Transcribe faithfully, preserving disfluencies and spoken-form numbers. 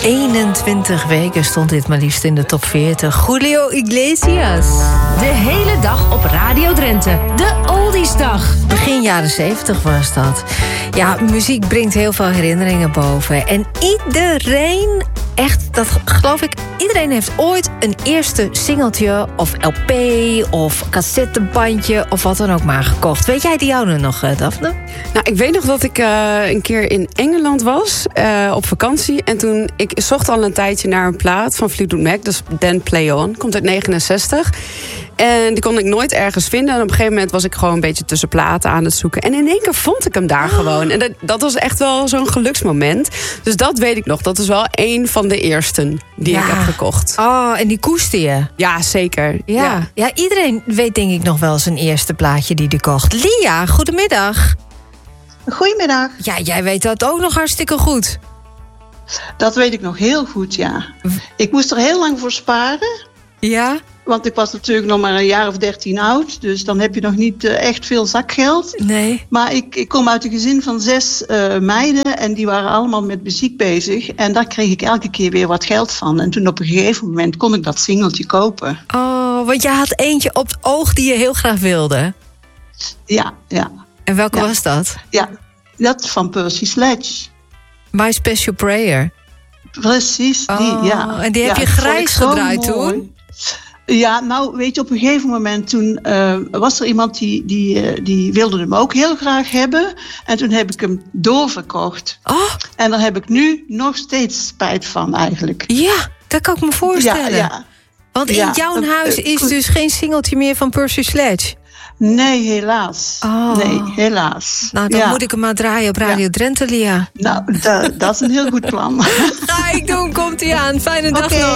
eenentwintig weken stond dit maar liefst in de top veertig. Julio Iglesias. De hele dag op Radio Drenthe. De Oldiesdag. Begin jaren zeventig was dat. Ja, muziek brengt heel veel herinneringen boven. En iedereen, echt, dat geloof ik, iedereen heeft ooit een eerste singeltje of L P of cassettebandje of wat dan ook maar gekocht. Weet jij die jouwe nog, Daphne? Nou, ik weet nog dat ik uh, een keer in Engeland was uh, op vakantie. En toen, ik zocht al een tijdje naar een plaat van Fleetwood Mac. Dus Then Play On, komt uit negenenzestig. En die kon ik nooit ergens vinden. En op een gegeven moment was ik gewoon een beetje tussen platen aan het zoeken. En in één keer vond ik hem daar oh. gewoon. En dat, dat was echt wel zo'n geluksmoment. Dus dat weet ik nog. Dat is wel één van de eersten die ja. ik heb gekocht. Oh, en die koester je? Ja, zeker. Ja. Ja. ja, iedereen weet denk ik nog wel zijn eerste plaatje die hij kocht. Lia, goedemiddag. Goedemiddag. Ja, jij weet dat ook nog hartstikke goed. Dat weet ik nog heel goed, ja. Ik moest er heel lang voor sparen. Ja? Want ik was natuurlijk nog maar een jaar of dertien oud. Dus dan heb je nog niet uh, echt veel zakgeld. Nee. Maar ik, ik kom uit een gezin van zes uh, meiden. En die waren allemaal met muziek bezig. En daar kreeg ik elke keer weer wat geld van. En toen op een gegeven moment kon ik dat singeltje kopen. Oh, want je had eentje op het oog die je heel graag wilde. Ja, ja. En welke ja. was dat? Ja, dat is van Percy Sledge. My Special Prayer. Precies, die, oh, ja. En die heb ja, je grijs gedraaid toen? Ja, nou, weet je, op een gegeven moment toen uh, was er iemand die, die, uh, die wilde hem ook heel graag hebben. En toen heb ik hem doorverkocht. Oh. En daar heb ik nu nog steeds spijt van eigenlijk. Ja, dat kan ik me voorstellen. Ja, ja. Want in ja, jouw uh, huis is uh, dus geen singeltje meer van Percy Sledge? Nee, helaas. Oh. Nee, helaas. Nou, dan ja. moet ik hem maar draaien op Radio ja. Drenthe, Lia. Nou, da, dat is een heel goed plan. Ga ik doen, komt-ie aan. Fijne dag okay. nog.